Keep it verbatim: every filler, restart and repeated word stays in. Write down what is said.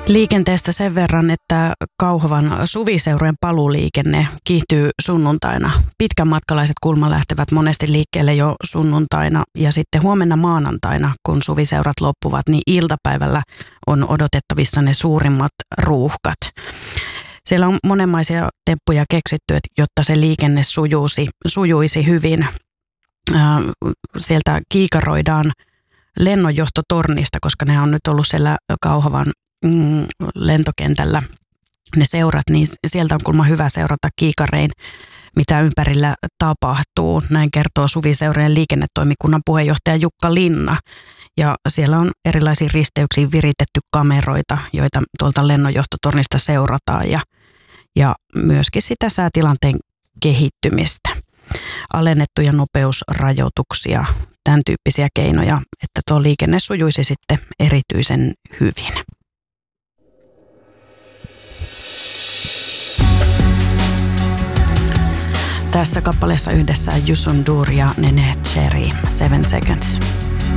Liikenteestä sen verran, että Kauhavan suviseurojen paluuliikenne kiihtyy sunnuntaina. Pitkänmatkalaiset kulma lähtevät monesti liikkeelle jo sunnuntaina ja sitten huomenna maanantaina, kun suviseurat loppuvat, niin iltapäivällä on odotettavissa ne suurimmat ruuhkat. Siellä on monenlaisia temppuja keksitty, jotta se liikenne sujuisi, sujuisi hyvin. Sieltä kiikaroidaan lennonjohtotornista, koska ne on nyt ollut siellä Kauhavan mm, lentokentällä ne seurat, niin sieltä on kuulemma hyvä seurata kiikarein, mitä ympärillä tapahtuu. Näin kertoo Suviseurojen liikennetoimikunnan puheenjohtaja Jukka Linna. Ja siellä on erilaisiin risteyksiin viritetty kameroita, joita tuolta lennonjohtotornista seurataan ja, ja myöskin sitä säätilanteen kehittymistä. Alennettuja nopeusrajoituksia, tämän tyyppisiä keinoja, että tuo liikenne sujuisi sitten erityisen hyvin. Tässä kappaleessa yhdessä Youssou N'Dour ja Neneh Cherry, Seven Seconds.